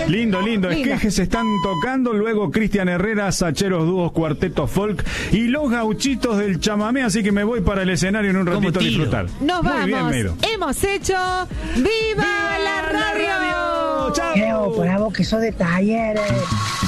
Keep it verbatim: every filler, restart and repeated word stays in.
Lindo, lindo. Lindo. Esquejes están tocando, luego Cristian Herrera, Sacheros Dúos, Cuarteto Folk y los Gauchitos del Chamamé, así que me voy para el escenario en un ratito a disfrutar. Nos Muy vamos. bien, Meiro. Hemos hecho ¡Viva, ¡Viva la radio! Chao. Leo, para vos que sos de talleres.